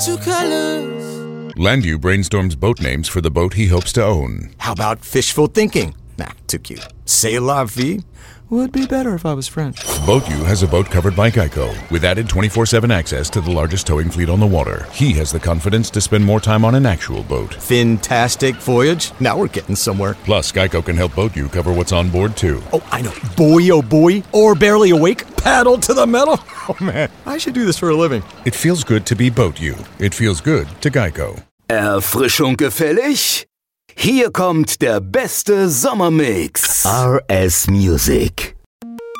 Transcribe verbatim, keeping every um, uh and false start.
watercolors. Landu brainstorms boat names for the boat he hopes to own. How about fishful thinking? Nah, too cute. C'est la vie would be better if I was French. BoatU has a boat covered by Geico, with added twenty-four seven access to the largest towing fleet on the water. He has the confidence to spend more time on an actual boat. Fantastic voyage. Now we're getting somewhere. Plus, Geico can help BoatU cover what's on board, too. Oh, I know. Boy, oh boy. Or barely awake. Paddle to the metal. Oh, man. I should do this for a living. It feels good to be BoatU. It feels good to Geico. Erfrischung gefällig? Hier kommt der beste Sommermix. R S Music.